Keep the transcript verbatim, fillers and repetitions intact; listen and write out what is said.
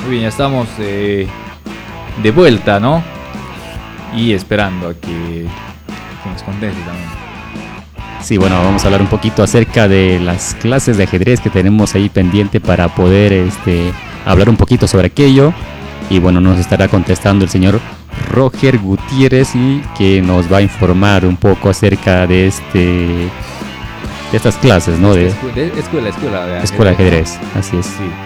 Muy bien, ya estamos eh, de vuelta, ¿no? Y esperando a que, que nos conteste también. Sí, bueno, vamos a hablar un poquito acerca de las clases de ajedrez que tenemos ahí pendiente para poder este, hablar un poquito sobre aquello. Y bueno, nos estará contestando el señor Roger Gutiérrez y que nos va a informar un poco acerca de este de estas clases, ¿no? De Escu- de- escuela, escuela de escuela de ajedrez, ajedrez, así es. ¿no? Sí.